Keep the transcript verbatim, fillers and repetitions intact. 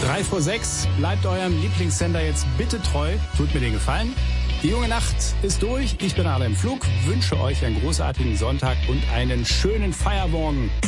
Drei vor sechs. Bleibt eurem Lieblingssender jetzt bitte treu. Tut mir den Gefallen. Die junge Nacht ist durch. Ich bin alle im Flug. Wünsche euch einen großartigen Sonntag und einen schönen Feiermorgen.